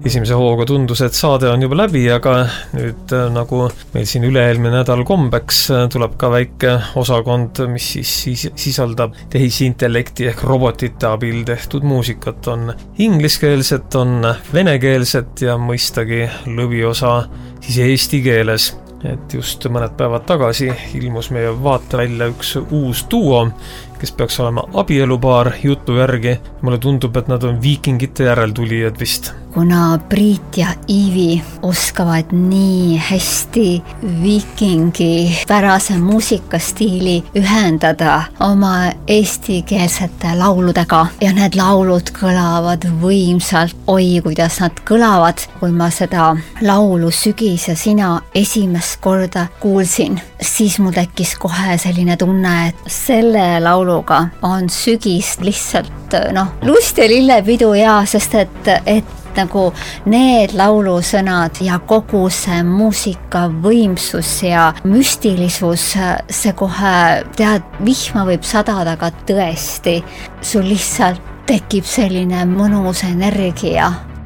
esimese hooga tundus, et saade on juba läbi, aga nüüd nagu meil siin üle-eelmine nädal kombeks tuleb ka väike osakond, mis siis sisaldab tehisintellekti ehk robotite abil tehtud muusikat. On ingliskeelset, on venekeelset ja mõistagi lõviosa siis eesti keeles. Et just mõned päevad tagasi ilmus meie vaatevälja üks uus duo, kes peaks olema abielupaar jutu järgi. Mulle tundub, et nad on viikingite järeltulijad vist. Kuna Priit ja Iivi oskavad nii hästi viikingi pärase muusikastiili ühendada oma eestikeelsete lauludega ja need laulud kõlavad võimsalt. Oi, kuidas nad kõlavad. Kui ma seda laulu Sügis ja sina esimest korda kuulsin, siis mul tekkis kohe selline tunne, et selle lauluga on sügis lihtsalt lust ja lillepidu ja sest et nagu need laulusõnad ja kogu see muusika võimsus ja müstilisus, see kohe vihma võib sadada, aga tõesti sul lihtsalt tekib selline mõnus energia